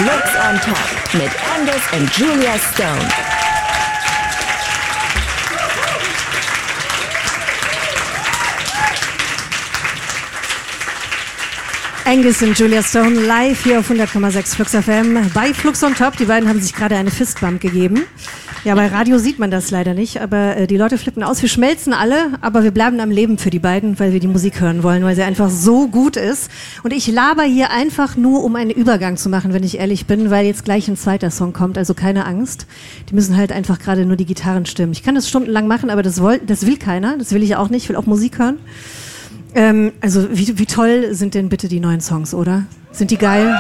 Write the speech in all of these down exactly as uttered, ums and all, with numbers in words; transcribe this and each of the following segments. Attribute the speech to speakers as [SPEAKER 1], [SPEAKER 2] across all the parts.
[SPEAKER 1] Flux on Top mit Angus und Julia Stone.
[SPEAKER 2] Angus und Julia Stone live hier auf hundert Komma sechs Flux F M bei Flux on Top. Die beiden haben sich gerade eine Fistbump gegeben. Ja, bei Radio sieht man das leider nicht, aber äh, die Leute flippen aus. Wir schmelzen alle, aber wir bleiben am Leben für die beiden, weil wir die Musik hören wollen, weil sie einfach so gut ist. Und ich laber hier einfach nur, um einen Übergang zu machen, wenn ich ehrlich bin, weil jetzt gleich ein zweiter Song kommt, also keine Angst. Die müssen halt einfach gerade nur die Gitarren stimmen. Ich kann das stundenlang machen, aber das, woll- das will keiner, das will ich auch nicht, ich will auch Musik hören. Ähm, also wie, wie toll sind denn bitte die neuen Songs, oder? Sind die geil?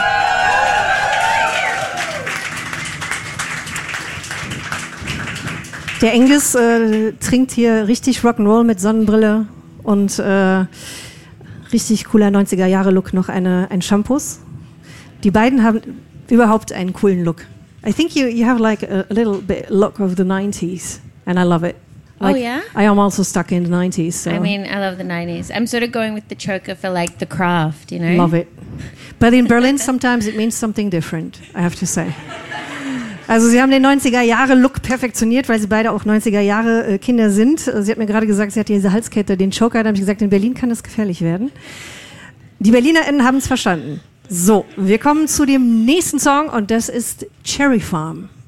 [SPEAKER 2] Der Angus äh, trinkt hier richtig Rock'n'Roll mit Sonnenbrille und äh, richtig cooler neunziger-Jahre-Look, noch eine, ein Shampoos. Die beiden haben überhaupt einen coolen Look. I think you, you have like a, a little bit look of the nineties and I love it. Like,
[SPEAKER 3] oh yeah?
[SPEAKER 2] I am also stuck in the nineties. So.
[SPEAKER 3] I mean, I love the nineties. I'm sort of going with the choker for like The Craft, you know?
[SPEAKER 2] Love it. But in Berlin sometimes it means something different, I have to say. Also sie haben den neunziger-Jahre-Look perfektioniert, weil sie beide auch neunziger-Jahre-Kinder sind. Sie hat mir gerade gesagt, sie hat diese Halskette, den Choker. Da habe ich gesagt, in Berlin kann das gefährlich werden. Die BerlinerInnen haben es verstanden. So, wir kommen zu dem nächsten Song und das ist Cherry Farm.